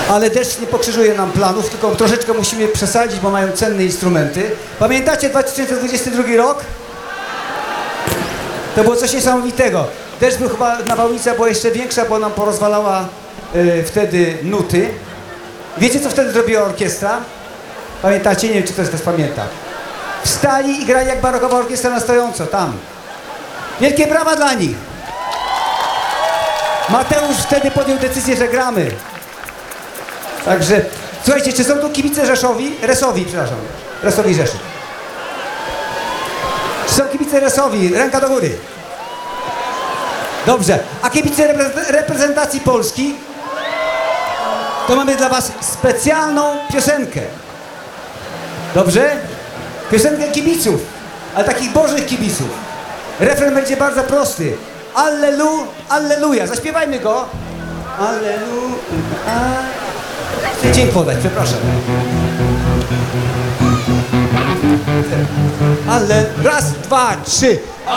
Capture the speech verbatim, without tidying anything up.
Ale deszcz nie pokrzyżuje nam planów, tylko troszeczkę musimy przesadzić, bo mają cenne instrumenty. Pamiętacie dwa tysiące dwudziesty drugi rok? To było coś niesamowitego. Deszcz był chyba, nawałnica była jeszcze większa, bo nam porozwalała y, wtedy nuty. Wiecie, co wtedy zrobiła orkiestra? Pamiętacie? Nie wiem, czy ktoś z was pamięta. Wstali i grali jak barokowa orkiestra na stojąco, tam. Wielkie brawa dla nich! Mateusz wtedy podjął decyzję, że gramy. Także, słuchajcie, czy są tu kibice Rzeszowi? Resowi, przepraszam. Resowi Rzeszów. Czy są kibice Resowi? Ręka do góry. Dobrze. A kibice reprezentacji Polski? To mamy dla was specjalną piosenkę. Dobrze? Piosenkę kibiców, ale takich bożych kibiców. Refren będzie bardzo prosty. Allelu, alleluja. Zaśpiewajmy go. Allelu, Chcę dzień podać, przepraszam. Ale raz, dwa, trzy.